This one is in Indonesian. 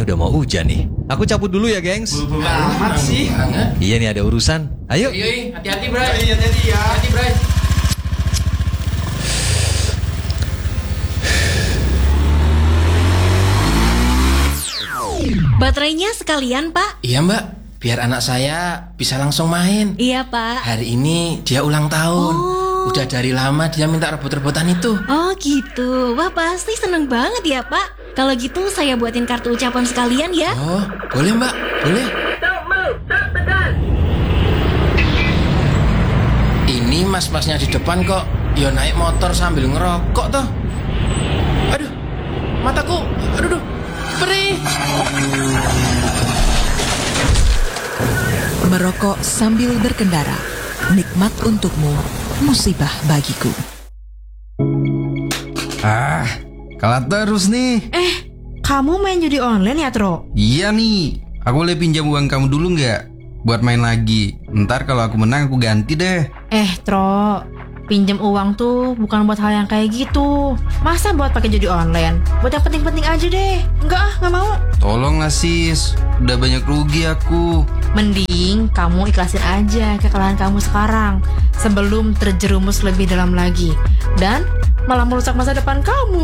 kayaknya udah mau hujan nih. Aku cabut dulu ya, gengs. Buru-buru amat sih. Iya nih, ada urusan. Ayo. Iya, hati-hati, Bray. Hati-hati ya. Hati, Bray. Baterainya sekalian, Pak. Iya, Mbak. Biar anak saya bisa langsung main. Iya, Pak. Hari ini dia ulang tahun. Udah dari lama dia minta rebut-rebutan itu. Oh gitu. Wah, pasti seneng banget ya, Pak. Kalau gitu saya buatin kartu ucapan sekalian ya. Oh, boleh, Mbak. Boleh. Ini mas-masnya di depan kok ya naik motor sambil ngerokok toh. Aduh, mataku. Aduh. Perih. Merokok sambil berkendara, nikmat untukmu, musibah bagiku. Kalah terus nih. Kamu main judi online ya, Tro? Iya nih, aku boleh pinjam uang kamu dulu nggak? Buat main lagi. Ntar kalau aku menang aku ganti deh. Tro, pinjam uang tuh bukan buat hal yang kayak gitu. Masa buat pakai judi online? Buat yang penting-penting aja deh. Nggak mau. Tolonglah sis, udah banyak rugi aku. Mending kamu ikhlasin aja kekalahan kamu sekarang sebelum terjerumus lebih dalam lagi dan malah merusak masa depan kamu.